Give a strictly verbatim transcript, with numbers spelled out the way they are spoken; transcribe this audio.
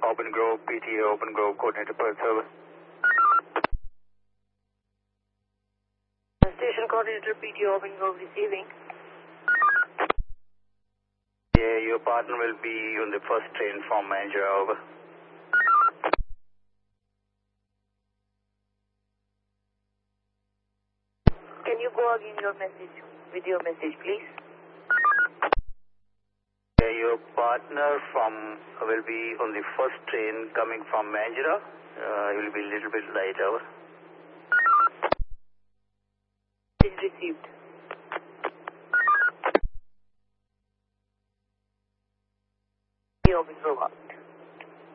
Open Grove, P T A Open Grove, coordinator per server. Station coordinator P T O Open Grove receiving. Yeah, your partner will be on the first train from Mandurah, over. Can you go again your message, with your message please? Yeah, your partner from will be on the first train coming from Mandurah. Uh, he will be a little bit late, over. Message received. Open Grove.